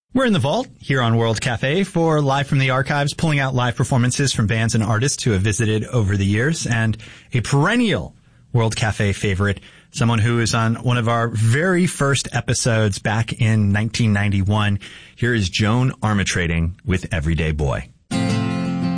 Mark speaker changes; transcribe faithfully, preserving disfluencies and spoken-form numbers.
Speaker 1: We're in the vault here on World Cafe for Live from the Archives, pulling out live performances from bands and artists who have visited over the years, and a perennial World Cafe favorite, someone who is on one of our very first episodes back in nineteen ninety-one. Here is Joan Armatrading with Everyday Boy.